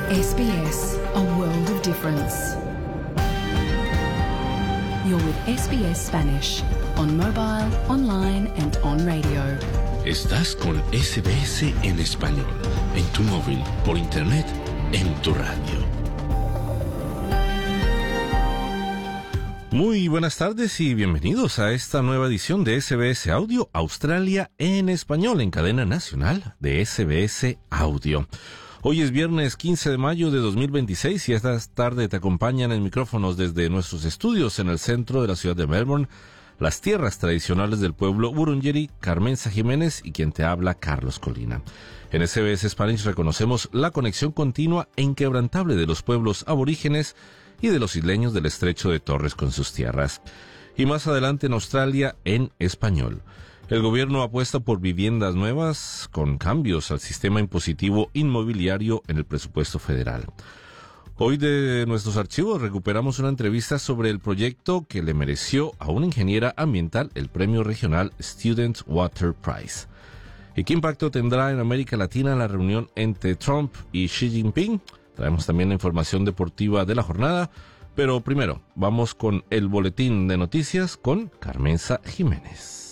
SBS, a world of difference. You're with SBS Spanish, on mobile, online and on radio. Estás con SBS en español, en tu móvil, por internet, en tu radio. Muy buenas tardes y bienvenidos a esta nueva edición de SBS Audio Australia en español, en cadena nacional de SBS Audio. Hoy es viernes 15 de mayo de 2026 y esta tarde te acompañan en micrófonos desde nuestros estudios en el centro de la ciudad de Melbourne, las tierras tradicionales del pueblo Wurundjeri, Carmenza Jiménez y quien te habla, Carlos Colina. En SBS Spanish reconocemos la conexión continua e inquebrantable de los pueblos aborígenes y de los isleños del estrecho de Torres con sus tierras. Y más adelante en Australia en español. El gobierno apuesta por viviendas nuevas con cambios al sistema impositivo inmobiliario en el presupuesto federal. Hoy de nuestros archivos recuperamos una entrevista sobre el proyecto que le mereció a una ingeniera ambiental el premio regional Student Water Prize. ¿Y qué impacto tendrá en América Latina la reunión entre Trump y Xi Jinping? Traemos también la información deportiva de la jornada, pero primero vamos con el boletín de noticias con Carmenza Jiménez.